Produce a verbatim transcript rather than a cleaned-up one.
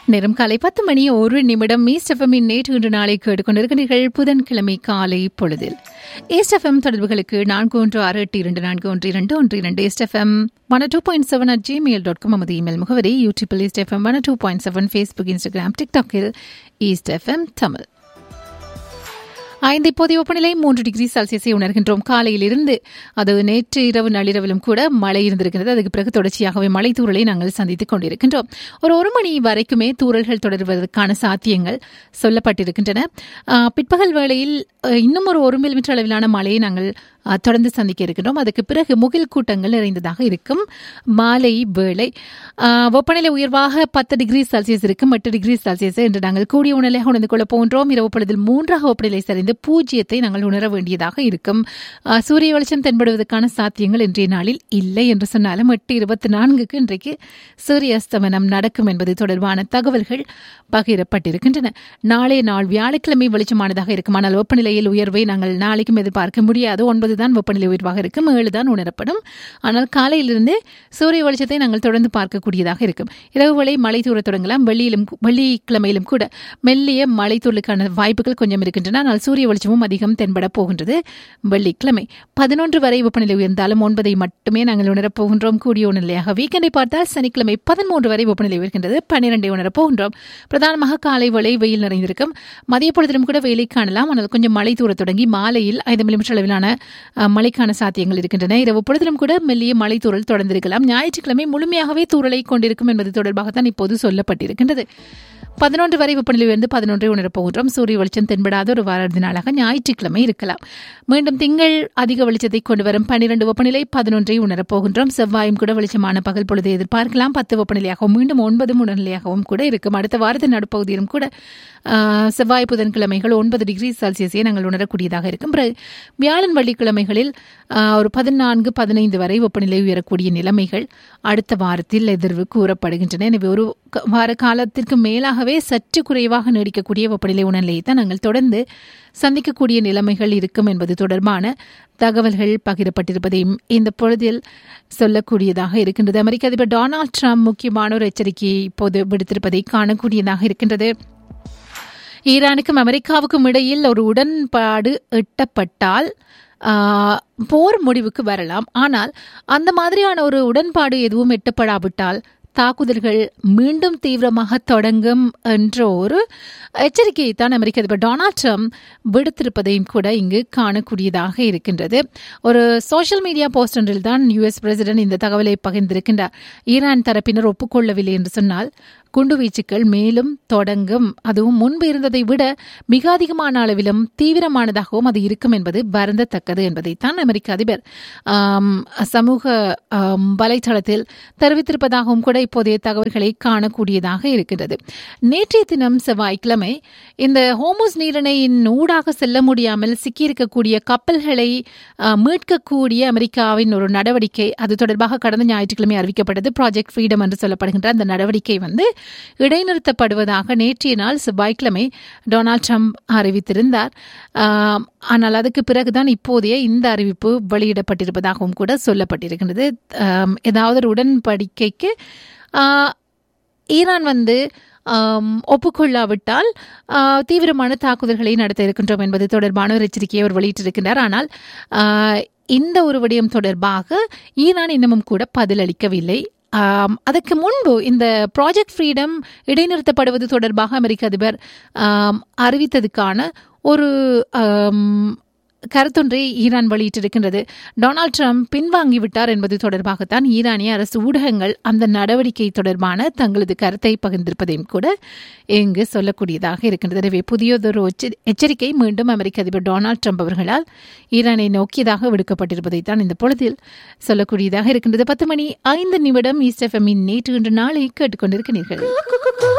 நேரம் காலை பத்து மணி ஒரு நிமிடம் ஈஸ்ட் எஃப்எம்மின் நேற்று இன்று நாளை கேட்டுக்கொண்டிருக்கிறீர்கள். புதன்கிழமை காலை பொழுதில் ஈஸ்ட் எஃப்எம் தொடர்புகளுக்கு நான்கு ஒன்று ஆறு எட்டு இரண்டு நான்கு ஒன்று இரண்டு ஒன்று இரண்டு east FM one two point seven at Gmail dot com நமது இமெயில் முகவரி. யூடியூபில் east FM one two point seven, Facebook, Instagram, டிக்டாக்கில் east FM Tamil. ஐந்து இப்போதைய வெப்பநிலை மூன்று டிகிரி செல்சியஸை உணர்கின்றோம். காலையிலிருந்து அது நேற்று இரவு நள்ளிரவிலும் கூட மழை இருந்திருக்கிறது. அதுக்கு பிறகு தொடர்ச்சியாகவே மழை தூறலை நாங்கள் சந்தித்துக் கொண்டிருக்கின்றோம். ஒரு ஒரு மணி வரைக்குமே தூறல்கள் தொடர்வதற்கான சாத்தியங்கள் சொல்லப்பட்டிருக்கின்றன. பிற்பகல் வேளையில் இன்னும் ஒரு ஒரு மில்லிமீட்டர் அளவிலான மழையை நாங்கள் தொடர்ந்து சந்திக்க இருக்கின்றோம். அதுக்கு பிறகு முகில் கூட்டங்கள் நிறைந்ததாக இருக்கும். மாலை வேளை வெப்பநிலை உயர்வாக பத்து டிகிரி செல்சியஸ் இருக்கும். எட்டு டிகிரி செல்சியஸ் என்று நாங்கள் கூடிய உணர்நிலையாக உணர்ந்து கொள்ள போன்றோம். இரவு பொழுதில் மூன்றாக வெப்பநிலை சரிந்து பூஜ்ஜியத்தை நாங்கள் உணர வேண்டியதாக இருக்கும். சூரிய வெளிச்சம் தென்படுவதற்கான சாத்தியங்கள் இன்றைய நாளில் இல்லை என்று சொன்னாலும் எட்டு இருபத்தி நான்குக்கு இன்றைக்கு சூரிய அஸ்தமனம் நடக்கும் என்பது தொடர்பான தகவல்கள் பகிரப்பட்டிருக்கின்றன. நாளைய நாள் வியாழக்கிழமை வெளிச்சமானதாக இருக்கும். ஆனால் வெப்பநிலையில் உயர்வை நாங்கள் நாளைக்கும் எதிர்பார்க்க முடியாது. ஒன்பது தான் வெப்பநிலை உயர்வாக இருக்கும். ஏழு தான் உணரப்படும். ஆனால் காலையிலிருந்து சூரிய வெளிச்சத்தை நாங்கள் தொடர்ந்து பார்க்கக்கூடியதாக இருக்கும். இரவு வேளை மழை தூர தொடங்கலாம். வெள்ளியிலும் வெள்ளிக்கிழமையிலும் கூட மெல்லிய மழை தூரலுக்கான வாய்ப்புகள் கொஞ்சம் இருக்கின்றன. ஆனால் சூரிய வெளிச்சமும் அதிகம் தென்பட போகின்றது. வெள்ளிக்கிழமை பதினொன்று வரை வெப்பநிலை உயர்ந்தாலும் ஒன்பதை மட்டுமே நாங்கள் உணரப் போகின்றோம். கூடிய உணர்நிலையாக வீக்கெண்டை பார்த்தால் சனிக்கிழமை பதிமூன்று வரை வெப்பநிலை உயர்கின்றது. பன்னிரண்டை உணரப் போகின்றோம். பிரதானமாக காலை வேளை வெயில் நிறைந்திருக்கும். மதிய பொழுதிலும் கூட வெயிலை காணலாம். ஆனால் கொஞ்சம் மழை தூர தொடங்கி மாலையில் ஐந்து மில்லிமீட்டர் அளவிலான மழைக்கான சாத்தியங்கள் இருக்கின்றன. இரவு பொழுதிலும் கூட மெல்லிய மழை தூறல் தொடர்ந்திருக்கலாம். ஞாயிற்றுக்கிழமை முழுமையாகவே தூறலை கொண்டிருக்கும் என்பது தொடர்பாகத்தான் இப்போது சொல்லப்பட்டிருக்கின்றது. பதினொன்று வரை வெப்பநிலை உயர்ந்து பதினொன்றை உணரப் போகின்றோம். சூரிய வெளிச்சம் தென்படாத ஒரு வாரதி நாளாக ஞாயிற்றுக்கிழமை இருக்கலாம். மீண்டும் திங்கள் அதிக வெளிச்சத்தை கொண்டு வரும். பன்னிரண்டு வெப்பநிலை பதினொன்றை உணரப் போகின்றோம். செவ்வாயும் கூட வெளிச்சமான பகல் பொழுதை எதிர்பார்க்கலாம். பத்து வெப்பநிலையாகவும் மீண்டும் ஒன்பது உணர்நிலையாகவும் கூட இருக்கும். அடுத்த வாரத்தின் நடுப்பகுதியிலும் கூட செவ்வாய் புதன்கிழமைகள் ஒன்பது டிகிரி செல்சியஸை நாங்கள் உணரக்கூடியதாக இருக்கும். வியாழன் வெள்ளிக்கிழமைகளில் ஒரு பதினான்கு பதினைந்து வரை வெப்பநிலை உயரக்கூடிய நிலைமைகள் அடுத்த வாரத்தில் எதிர்வு கூறப்படுகின்றன. எனவே ஒரு வார காலத்திற்கு மேலாகவே சற்று குறைவாக நீடிக்கக்கூடிய வெப்பநிலை உணர்நிலையை தான் நாங்கள் தொடர்ந்து சந்திக்கக்கூடிய நிலைமைகள் இருக்கும் என்பது தொடர்பான தகவல்கள் பகிரப்பட்டிருப்பதையும் இந்த பொழுதில் சொல்லக்கூடியதாக இருக்கின்றது. அமெரிக்க அதிபர் டொனால்ட் ட்ரம்ப் முக்கியமான ஒரு எச்சரிக்கையை இப்போது விடுத்திருப்பதை காணக்கூடியதாக இருக்கின்றது. ஈரானுக்கும் அமெரிக்காவுக்கும் இடையில் ஒரு உடன்பாடு எட்டப்பட்டால் போர் முடிவுக்கு வரலாம். ஆனால் அந்த மாதிரியான ஒரு உடன்பாடு எதுவும் எட்டப்படாவிட்டால் தாக்குதல்கள் மீண்டும் தீவிரமாக தொடங்கும் என்ற ஒரு எச்சரிக்கையை தான் அமெரிக்க அதிபர் டொனால்ட் ட்ரம்ப் விடுத்திருப்பதையும் கூட இங்கு காணக்கூடியதாக இருக்கின்றது. ஒரு சோசியல் மீடியா போஸ்ட் ஒன்றில் தான் யுஎஸ் பிரசிடென்ட் இந்த தகவலை பகிர்ந்திருக்கின்றார். ஈரான் தரப்பினர் ஒப்புக்கொள்ளவில்லை என்று சொன்னால் குண்டுவீச்சுக்கள் மேலும் தொடங்கும். அதுவும் முன்பு இருந்ததை விட மிக அதிகமான அளவிலும் தீவிரமானதாகவும் அது இருக்கும் என்பது வருந்தத்தக்கது என்பதைத்தான் அமெரிக்க அதிபர் சமூக வலைத்தளத்தில் தெரிவித்திருப்பதாகவும் கூட இப்போதைய தகவல்களை காணக்கூடியதாக இருக்கின்றது. நேற்றைய தினம் செவ்வாய்க்கிழமை இந்த ஹோர்முஸ் நீரிணையின் ஊடாக செல்ல முடியாமல் சிக்கியிருக்கக்கூடிய கப்பல்களை மீட்கக்கூடிய அமெரிக்காவின் ஒரு நடவடிக்கை, அது தொடர்பாக கடந்த ஞாயிற்றுக்கிழமை அறிவிக்கப்பட்டது. ப்ராஜெக்ட் ஃப்ரீடம் என்று சொல்லப்படுகின்ற அந்த நடவடிக்கை வந்து இடைநிறுத்தப்படுவதாக நேற்றைய நாள் செவ்வாய்க்கிழமை டொனால்ட் ட்ரம்ப் அறிவித்திருந்தார். ஆனால் அதுக்கு பிறகுதான் இப்போதைய இந்த அறிவிப்பு வெளியிடப்பட்டிருப்பதாகவும் கூட சொல்லப்பட்டிருக்கின்றது. ஏதாவது ஒரு உடன்படிக்கைக்கு ஈரான் வந்து ஒப்புக்கொள்ளாவிட்டால் தீவிரமான தாக்குதல்களை நடத்த இருக்கின்றோம் என்பது தொடர்பான ஒரு எச்சரிக்கையை அவர் வெளியிட்டிருக்கின்றார். ஆனால் இந்த ஒரு விடயம் தொடர்பாக ஈரான் இன்னமும் கூட பதிலளிக்கவில்லை. அதற்கு முன்பு இந்த ப்ராஜெக்ட் ஃப்ரீடம் இடைநிறுத்தப்படுவது தொடர்பாக அமெரிக்க அதிபர் அறிவித்ததுக்கான ஒரு கருத்தொன்றை ஈரான் வெளியிட்டிருக்கின்றது. டொனால்ட் ட்ரம்ப் பின்வாங்கிவிட்டார் என்பது தொடர்பாகத்தான் ஈரானிய அரசு ஊடகங்கள் அந்த நடவடிக்கை தொடர்பான தங்களது கருத்தை பகிர்ந்திருப்பதையும் கூட இங்கு சொல்லக்கூடியதாக இருக்கின்றது. எனவே புதியதொரு எச்சரிக்கை மீண்டும் அமெரிக்க அதிபர் டொனால்ட் ட்ரம்ப் அவர்களால் ஈரானை நோக்கியதாக விடுக்கப்பட்டிருப்பதைத்தான் இந்த பொழுதில் சொல்லக்கூடியதாக இருக்கின்றது. பத்து மணி ஐந்து நிமிடம் ஈஸ்ட் எஃப்எம்மின் நேற்று இன்று நாளை கேட்டுக்கொண்டிருக்கிறீர்கள்.